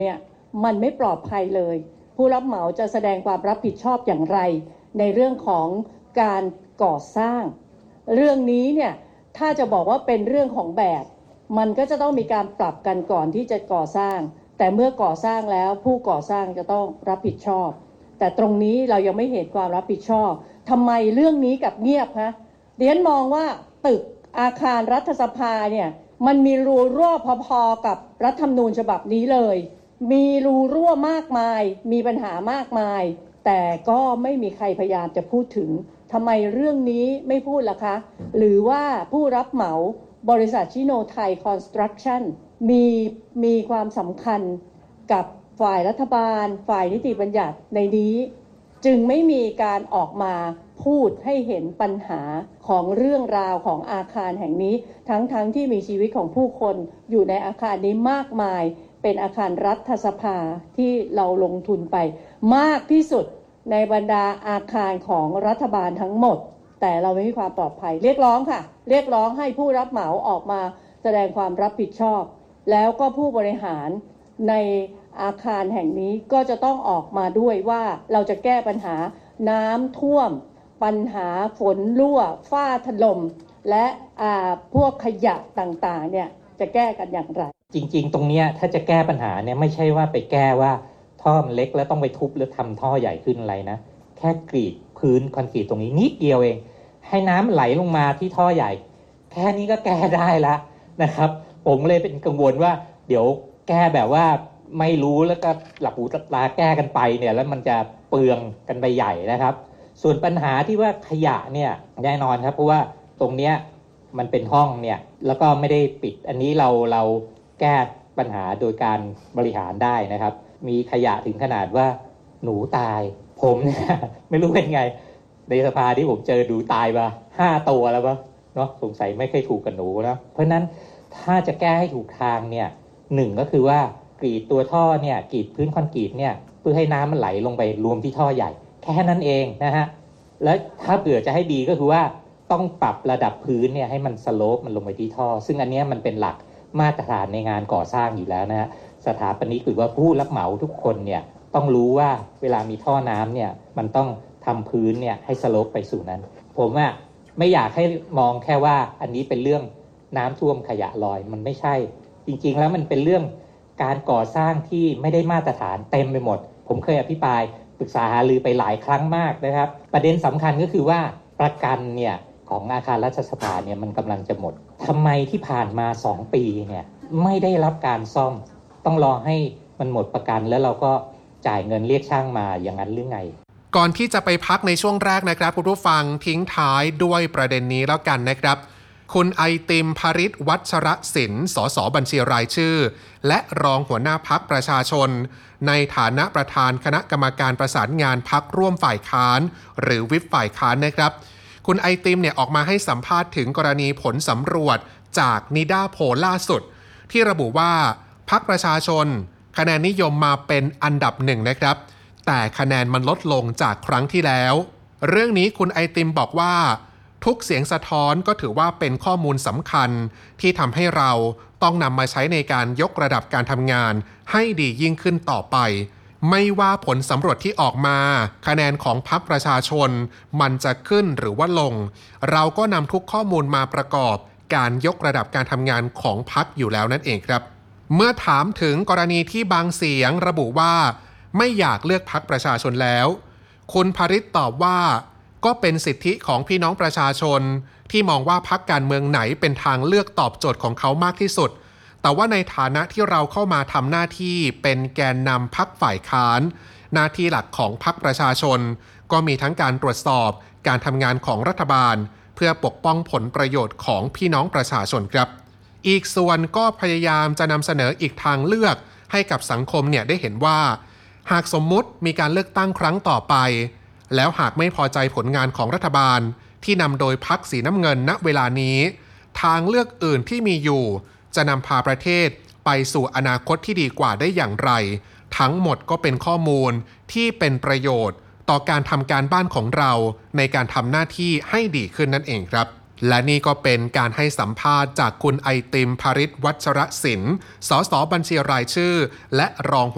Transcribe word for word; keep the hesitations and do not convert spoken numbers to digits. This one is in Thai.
เนี่ยมันไม่ปลอดภัยเลยผู้รับเหมาจะแสดงความรับผิดชอบอย่างไรในเรื่องของการก่อสร้างเรื่องนี้เนี่ยถ้าจะบอกว่าเป็นเรื่องของแบบมันก็จะต้องมีการปรับกันก่อนที่จะก่อสร้างแต่เมื่อก่อสร้างแล้วผู้ก่อสร้างจะต้องรับผิดชอบแต่ตรงนี้เรายังไม่เห็นความรับผิดชอบทำไมเรื่องนี้กับเงียบฮะดิฉันมองว่าตึกอาคารรัฐสภาเนี่ยมันมีรูรั่วพอๆกับรัฐธรรมนูญฉบับนี้เลยมีรูรั่วมากมายมีปัญหามากมายแต่ก็ไม่มีใครพยายามจะพูดถึงทำไมเรื่องนี้ไม่พูดล่ะคะหรือว่าผู้รับเหมาบริษัทชิโนไทยคอนสตรักชั่นมีมีความสำคัญกับฝ่ายรัฐบาลฝ่ายนิติบัญญัติในนี้จึงไม่มีการออกมาพูดให้เห็นปัญหาของเรื่องราวของอาคารแห่งนี้ทั้งๆ ท, ที่มีชีวิตของผู้คนอยู่ในอาคารนี้มากมายเป็นอาคารรัฐสภาที่เราลงทุนไปมากที่สุดในบรรดาอาคารของรัฐบาลทั้งหมดแต่เราไม่มีความปลอดภัยเรียกร้องค่ะเรียกร้องให้ผู้รับเหมาออกมาแสดงความรับผิดชอบแล้วก็ผู้บริหารในอาคารแห่งนี้ก็จะต้องออกมาด้วยว่าเราจะแก้ปัญหาน้ำท่วมปัญหาฝนรั่วฝ้าถล่มและพวกขยะต่างๆเนี่ยจะแก้กันอย่างไรจริงๆตรงนี้ถ้าจะแก้ปัญหาเนี่ยไม่ใช่ว่าไปแก้ว่าท่อมันเล็กแล้วต้องไปทุบหรือทำท่อใหญ่ขึ้นอะไรนะแค่กรีดพื้นคอนกรีตตรงนี้นิดเดียวเองให้น้ำไหลลงมาที่ท่อใหญ่แค่นี้ก็แก้ได้แล้วนะครับผมเลยเป็นกังวลว่าเดี๋ยวแก้แบบว่าไม่รู้แล้วก็หลับหูหลับตาแก้กันไปเนี่ยแล้วมันจะเปลืองกันไปใหญ่นะครับส่วนปัญหาที่ว่าขยะเนี่ยแน่นอนครับเพราะว่าตรงเนี้ยมันเป็นห้องเนี่ยแล้วก็ไม่ได้ปิดอันนี้เราเราแก้ปัญหาโดยการบริหารได้นะครับมีขยะถึงขนาดว่าหนูตายผมเนี่ยไม่รู้เป็นไงในสภาที่ผมเจอหนูตายมาห้าตัวแล้ววะเนาะสงสัยไม่เคยถูกกับหนูนะเพราะนั้นถ้าจะแก้ให้ถูกทางเนี่ยหนึ่งก็คือว่ากรีดตัวท่อเนี่ยกรีดพื้นคอนกรีตเนี่ยเพื่อให้น้ำมันไหลลงไปรวมที่ท่อใหญ่แค่นั้นเองนะฮะแล้วถ้าเผื่อจะให้ดีก็คือว่าต้องปรับระดับพื้นเนี่ยให้มันสโลปมันลงไปที่ท่อซึ่งอันนี้มันเป็นหลักมาตรฐานในงานก่อสร้างอยู่แล้วนะฮะสถาปนิกหรือว่าผู้รับเหมาทุกคนเนี่ยต้องรู้ว่าเวลามีท่อน้ำเนี่ยมันต้องทำพื้นเนี่ยให้สโลปไปสู่นั้นผมอ่ะไม่อยากให้มองแค่ว่าอันนี้เป็นเรื่องน้ำท่วมขยะลอยมันไม่ใช่จริงๆแล้วมันเป็นเรื่องการก่อสร้างที่ไม่ได้มาตรฐานเต็มไปหมดผมเคยอภิปรายปรึกษาหารือไปหลายครั้งมากนะครับประเด็นสำคัญก็คือว่าประกันเนี่ยของอาคารรัฐสภาเนี่ยมันกำลังจะหมดทำไมที่ผ่านมาสองปีเนี่ยไม่ได้รับการซ่อมต้องรอให้มันหมดประกันแล้วเราก็จ่ายเงินเรียกช่างมาอย่างนั้นหรือไงก่อนที่จะไปพักในช่วงแรกนะครับคุณผู้ฟังทิ้งท้ายด้วยประเด็นนี้แล้วกันนะครับคุณไอติมภริษวัชรศิลป์สสบัญชีรายชื่อและรองหัวหน้าพรรคประชาชนในฐานะประธานคณะกรรมการประสานงานพรรคร่วมฝ่ายค้านหรือวิปฝ่ายค้านนะครับคุณไอติมเนี่ยออกมาให้สัมภาษณ์ถึงกรณีผลสำรวจจากนิด้าโพลล่าสุดที่ระบุว่าพรรคประชาชนคะแนนนิยมมาเป็นอันดับหนึ่งนะครับแต่คะแนนมันลดลงจากครั้งที่แล้วเรื่องนี้คุณไอติมบอกว่าทุกเสียงสะท้อนก็ถือว่าเป็นข้อมูลสำคัญที่ทำให้เราต้องนำมาใช้ในการยกระดับการทำงานให้ดียิ่งขึ้นต่อไปไม่ว่าผลสำรวจที่ออกมาคะแนนของพรรคประชาชนมันจะขึ้นหรือว่าลงเราก็นำทุกข้อมูลมาประกอบการยกระดับการทำงานของพรรคอยู่แล้วนั่นเองครับเมื่อถามถึงกรณีที่บางเสียงระบุว่าไม่อยากเลือกพรรคประชาชนแล้วคุณภริษตอบว่าก็เป็นสิทธิของพี่น้องประชาชนที่มองว่าพรรคการเมืองไหนเป็นทางเลือกตอบโจทย์ของเขามากที่สุดแต่ว่าในฐานะที่เราเข้ามาทำหน้าที่เป็นแกนนำพรรคฝ่ายค้านหน้าที่หลักของพรรคประชาชนก็มีทั้งการตรวจสอบการทำงานของรัฐบาลเพื่อปกป้องผลประโยชน์ของพี่น้องประชาชนครับอีกส่วนก็พยายามจะนำเสนออีกทางเลือกให้กับสังคมเนี่ยได้เห็นว่าหากสมมุติมีการเลือกตั้งครั้งต่อไปแล้วหากไม่พอใจผลงานของรัฐบาลที่นำโดยพรรคสีน้ำเงินณเวลานี้ทางเลือกอื่นที่มีอยู่จะนำพาประเทศไปสู่อนาคตที่ดีกว่าได้อย่างไรทั้งหมดก็เป็นข้อมูลที่เป็นประโยชน์ต่อการทำการบ้านของเราในการทำหน้าที่ให้ดีขึ้นนั่นเองครับและนี่ก็เป็นการให้สัมภาษณ์จากคุณไอติมภริษวัชรศิลป์สสบัญชีรายชื่อและรอง